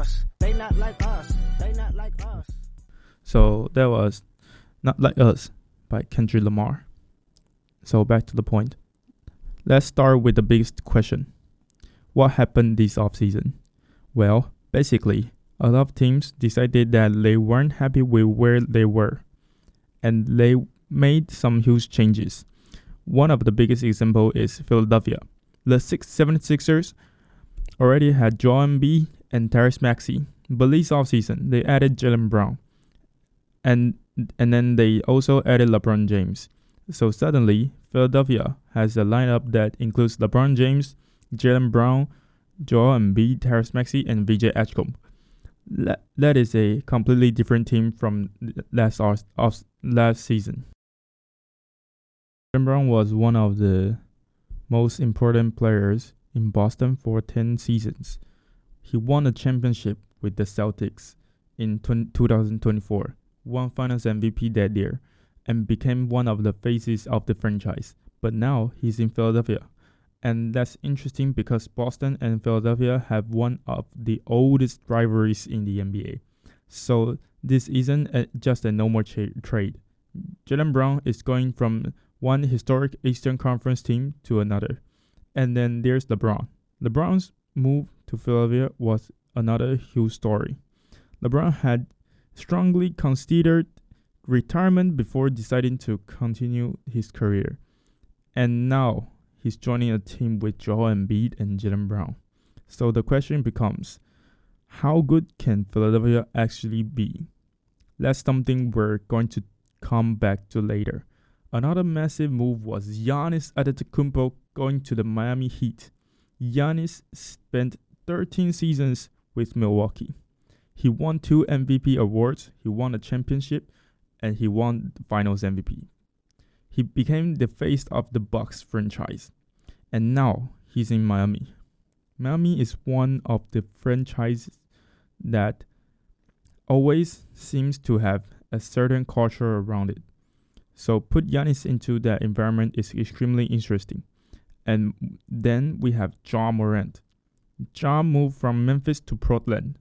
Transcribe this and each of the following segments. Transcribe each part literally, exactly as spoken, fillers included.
us. They not like us. They not like us. So that was Not Like Us by Kendrick Lamar. So back to the point. Let's start with the biggest question. What happened this offseason? Well, basically, a lot of teams decided that they weren't happy with where they were, and they made some huge changes. One of the biggest examples is Philadelphia. The 76ers already had Joel Embiid and Tyrese Maxey, but this offseason they added Jaylen Brown, and and then they also added LeBron James. So suddenly, Philadelphia has a lineup that includes LeBron James, Jaylen Brown, Joel Embiid, Tyrese Maxey, and V J Edgecombe. That, that is a completely different team from last off, off, last season. Jaylen Brown was one of the most important players in Boston for ten seasons. He won a championship with the Celtics in twenty twenty-four, won Finals M V P that year, and became one of the faces of the franchise. But now he's in Philadelphia. And that's interesting because Boston and Philadelphia have one of the oldest rivalries in the N B A. So this isn't a, just a normal tra- trade. Jaylen Brown is going from one historic Eastern Conference team to another. And then there's LeBron. LeBron's move to Philadelphia was another huge story. LeBron had strongly considered retirement before deciding to continue his career. And now he's joining a team with Joel Embiid and Jaylen Brown. So the question becomes, how good can Philadelphia actually be? That's something we're going to come back to later. Another massive move was Giannis Antetokounmpo going to the Miami Heat. Giannis spent thirteen seasons with Milwaukee. He won two M V P awards, he won a championship, and he won the Finals M V P. He became the face of the Bucks franchise, and now he's in Miami. Miami is one of the franchises that always seems to have a certain culture around it. So put Giannis into that environment is extremely interesting. And then we have Ja Morant. Ja moved from Memphis to Portland.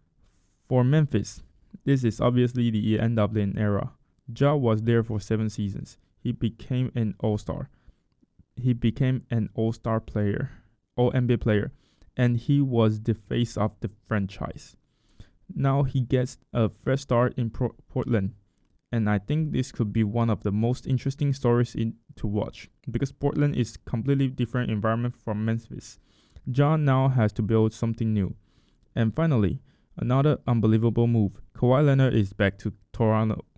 For Memphis, this is obviously the end of an era. Ja was there for seven seasons. He became an all-star. He became an all-star player, all N B A player, and he was the face of the franchise. Now he gets a fresh start in Pro- Portland, and I think this could be one of the most interesting stories in, to watch, because Portland is a completely different environment from Memphis. Ja now has to build something new. And finally, another unbelievable move. Kawhi Leonard is back to Toronto.